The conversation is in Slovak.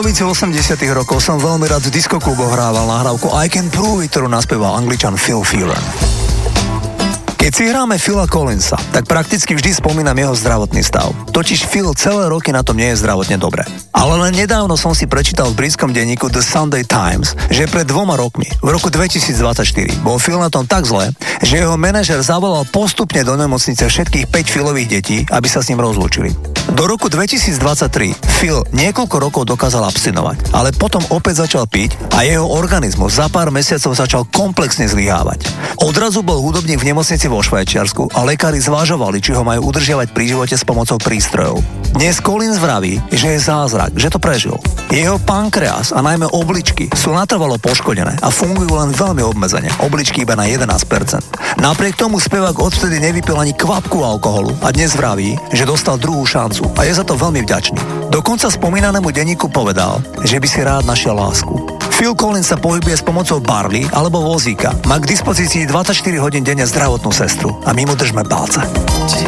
polovici 80 rokov som veľmi rád v diskokluboch hrával nahrávku I Can Prove It, ktorú naspieval Angličan Phil Phelan. Keď si hráme Phila Collinsa, tak prakticky vždy spomínam jeho zdravotný stav. Totiž Phil celé roky na tom nie je zdravotne dobre. Ale len nedávno som si prečítal v britskom denníku The Sunday Times, že pred 2 rokmi, v roku 2024, bol Phil na tom tak zle, že jeho manažer zavolal postupne do nemocnice všetkých 5 Philových detí, aby sa s ním rozlúčili. Do roku 2023 Phil niekoľko rokov dokázal abstinovať, ale potom opäť začal piť a jeho organizmus za pár mesiacov začal komplexne zlyhávať. Odrazu bol hudobník v nemocnici vo Švajčiarsku a lekári zvažovali, či ho majú udržiavať pri živote s pomocou prístrojov. Dnes Collins vraví, že je zázrak, že to prežil. Jeho pankreas a najmä obličky sú natrvalo poškodené a fungujú len veľmi obmedzene, obličky iba na 11%. Napriek tomu spevák odvtedy nevypil ani kvapku alkoholu a dnes vraví, že dostal druhú šancu a je za to veľmi vďačný. Dokonca spomínanému denníku povedal, že by si rád našiel lásku. Phil Collins sa pohybuje s pomocou barly alebo vozíka. Má k dispozícii 24 hodín denne zdravotnú sestru a my mu držme palce.